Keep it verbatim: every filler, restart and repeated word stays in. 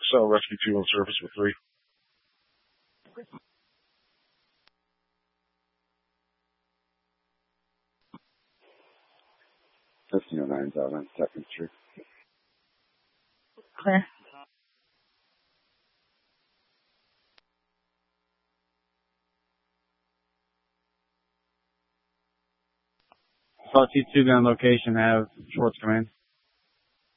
Excel Rescue two on surface with three. fifteen oh nine's out on second street. Clear. T two gun location, have Schwartz command.